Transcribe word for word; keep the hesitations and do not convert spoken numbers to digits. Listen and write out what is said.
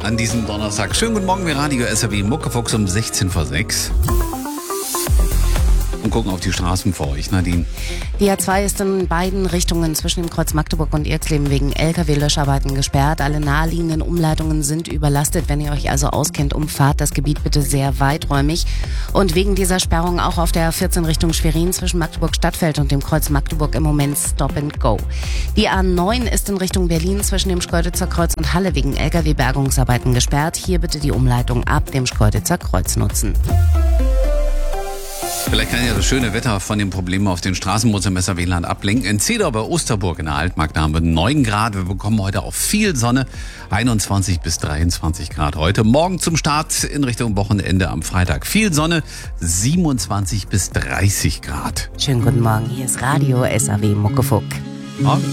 an diesem Donnerstag. Schönen guten Morgen, wir Radio S R W Muckefuchs um sechzehn vor sechs. Und gucken auf die Straßen vor euch, Nadine. Die A zwei ist in beiden Richtungen zwischen dem Kreuz Magdeburg und Irxleben wegen L K W-Löscharbeiten gesperrt. Alle naheliegenden Umleitungen sind überlastet. Wenn ihr euch also auskennt, umfahrt das Gebiet bitte sehr weiträumig. Und wegen dieser Sperrung auch auf der A vierzehn Richtung Schwerin zwischen Magdeburg-Stadtfeld und dem Kreuz Magdeburg im Moment Stop and Go. Die A neun ist in Richtung Berlin zwischen dem Schkeuditzer Kreuz und Halle wegen L K W-Bergungsarbeiten gesperrt. Hier bitte die Umleitung ab dem Schkeuditzer Kreuz nutzen. Vielleicht kann ja das schöne Wetter von den Problemen auf den Straßen im S R W-Land ablenken. In Zedau bei Osterburg in der Altmark, da haben wir neun Grad. Wir bekommen heute auch viel Sonne. einundzwanzig bis dreiundzwanzig Grad heute. Morgen zum Start in Richtung Wochenende am Freitag. Viel Sonne, siebenundzwanzig bis dreißig Grad. Schönen guten Morgen, hier ist Radio S R W Muckefuck. Ja.